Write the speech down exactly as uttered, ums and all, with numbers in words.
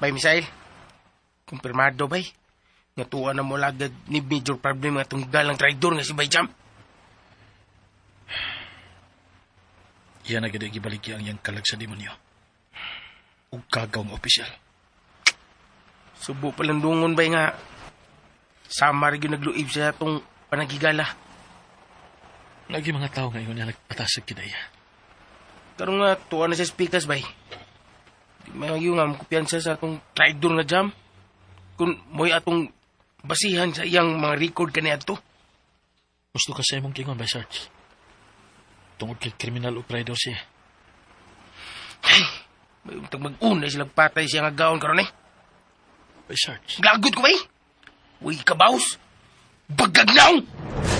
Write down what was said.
Bay, Misael. Kumpirmado, bay. Nga tuwa na mo lagad ni major problem nga itong galang traidor nga si Bay Jam. Yan na ganda gibalik ang yang kalag sa demonyo. O kagaw ng opisyal. Subo palang dungon, bay nga. Sama rin yung nagluib sa itong panagigala. Lagi mga tao ngayon na nagpatasag kinaya. Karong nga, tuwa na sa speakers, bay. Di may yung nga makupiyansa sa itong traidor nga Jam. Kung mo'y atong basihan sa iyang mga record kaniya to. Gusto ka sa imong kingon, bay Sarge. Tungod kay kriminal o traidor siya. Ay, may untag mag-una silang patay siya nga gaon karon eh. Bay Sarge. Lagot ko, bay. Uy, kabaos. Bagagnaw!